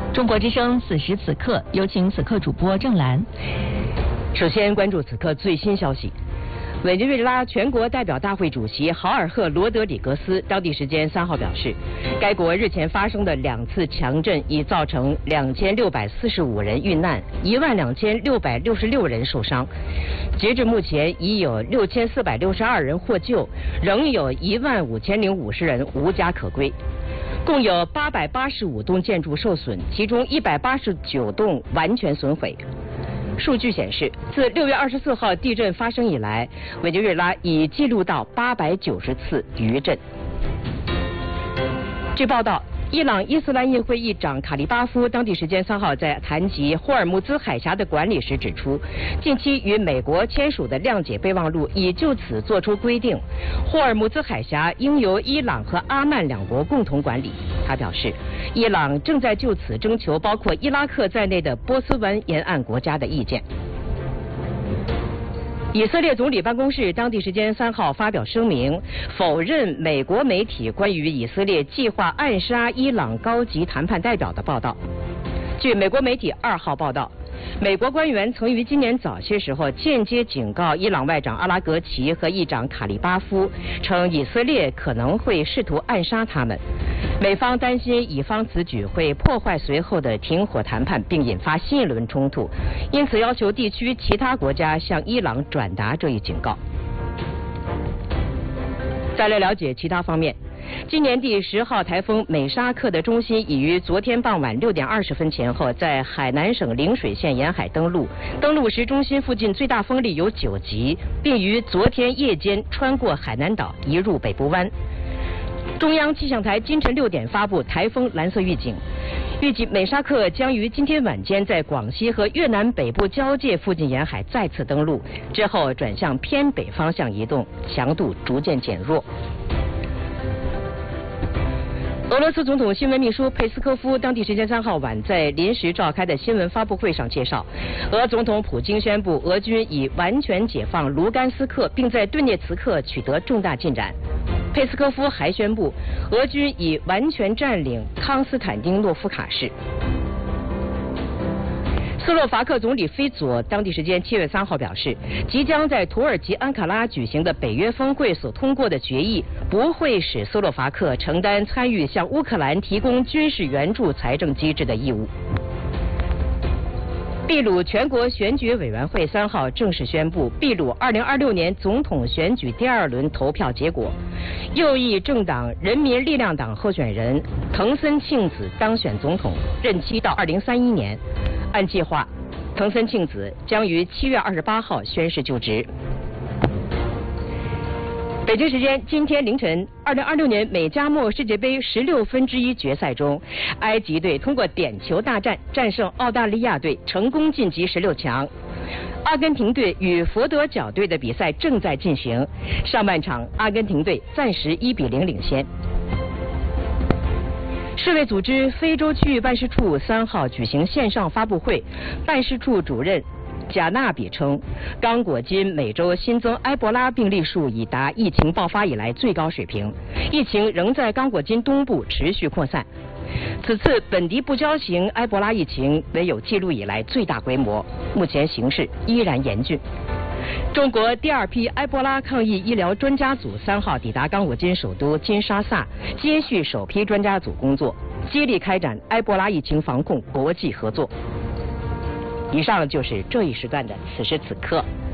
中国之声此时此刻，有请此刻主播郑兰。 首先关注此刻最新消息。委内瑞拉全国代表大会主席豪尔赫·罗德里格斯当地时间3号表示，该国日前发生的2次强震已造成2645人遇难，12666人受伤。截至目前，已有6462人获救，仍有15050人无家可归。共有885栋建筑受损，其中189栋完全损毁。数据显示，自6月24号地震发生以来，委内瑞拉已记录到890次余震。据报道，伊朗伊斯兰议会议长卡利巴夫当地时间3号在谈及霍尔木兹海峡的管理时指出，近期与美国签署的谅解备忘录已就此作出规定，霍尔木兹海峡应由伊朗和阿曼2国共同管理。他表示，伊朗正在就此征求包括伊拉克在内的波斯湾沿岸国家的意见。以色列总理办公室当地时间3号发表声明，否认美国媒体关于以色列计划暗杀伊朗高级谈判代表的报道。据美国媒体2号报道，美国官员曾于今年早些时候间接警告伊朗外长阿拉格齐和议长卡利巴夫，称以色列可能会试图暗杀他们。美方担心以方此举会破坏随后的停火谈判，并引发新一轮冲突，因此要求地区其他国家向伊朗转达这一警告。再来了解其他方面。今年第10号台风美沙克的中心已于昨天傍晚6点20分前后在海南省陵水县沿海登陆，登陆时中心附近最大风力有9级，并于昨天夜间穿过海南岛移入北部湾。中央气象台今晨6点发布台风蓝色预警，预计美沙克将于今天晚间在广西和越南北部交界附近沿海再次登陆，之后转向偏北方向移动，强度逐渐减弱。俄罗斯总统新闻秘书佩斯科夫当地时间3号晚在临时召开的新闻发布会上介绍，俄总统普京宣布俄军已完全解放卢甘斯克，并在顿涅茨克取得重大进展。佩斯科夫还宣布，俄军已完全占领康斯坦丁诺夫卡市。斯洛伐克总理菲佐当地时间7月3号表示，即将在土耳其安卡拉举行的北约峰会所通过的决议不会使斯洛伐克承担参与向乌克兰提供军事援助财政机制的义务。秘鲁全国选举委员会3号正式宣布秘鲁2026年总统选举第2轮投票结果，右翼政党人民力量党候选人藤森庆子当选总统，任期到2031年。按计划，藤森庆子将于7月28号宣誓就职。北京时间今天凌晨，2026年美加墨世界杯16分之一决赛中，埃及队通过点球大战战胜澳大利亚队，成功晋级16强。阿根廷队与佛得角队的比赛正在进行，上半场阿根廷队暂时1比0领先。世卫组织非洲区域办事处3号举行线上发布会，办事处主任贾纳比称，刚果金每周新增埃博拉病例数已达疫情爆发以来最高水平，疫情仍在刚果金东部持续扩散。此次本地不交型埃博拉疫情为有记录以来最大规模，目前形势依然严峻。中国第2批埃博拉抗疫医疗专家组3号抵达刚果金首都金沙萨，接续首批专家组工作，接力开展埃博拉疫情防控国际合作。以上就是这一时段的此时此刻。